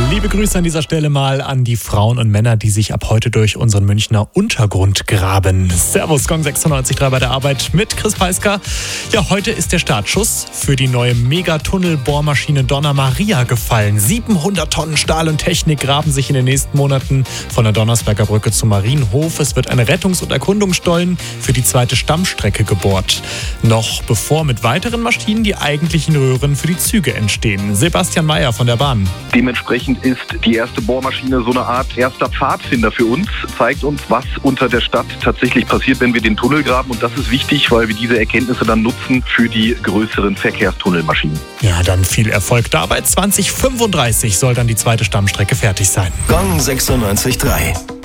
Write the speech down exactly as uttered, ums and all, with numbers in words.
Liebe Grüße an dieser Stelle mal an die Frauen und Männer, die sich ab heute durch unseren Münchner Untergrund graben. Servus, Gong sechsundneunzig Komma drei bei der Arbeit mit Chris Peisker. Ja, heute ist der Startschuss für die neue Megatunnelbohrmaschine Donna Maria gefallen. siebenhundert Tonnen Stahl und Technik graben sich in den nächsten Monaten von der Donnersberger Brücke zum Marienhof. Es wird ein Rettungs- und Erkundungsstollen für die zweite Stammstrecke gebohrt. Noch bevor mit weiteren Maschinen die eigentlichen Röhren für die Züge entstehen. Sebastian Mayer von der Bahn. Dementsprechend ist die erste Bohrmaschine so eine Art erster Pfadfinder für uns, zeigt uns, was unter der Stadt tatsächlich passiert, wenn wir den Tunnel graben. Und das ist wichtig, weil wir diese Erkenntnisse dann nutzen für die größeren Verkehrstunnelmaschinen. Ja, dann viel Erfolg dabei. zwanzig fünfunddreißig soll dann die zweite Stammstrecke fertig sein. Gong sechsundneunzig Komma drei.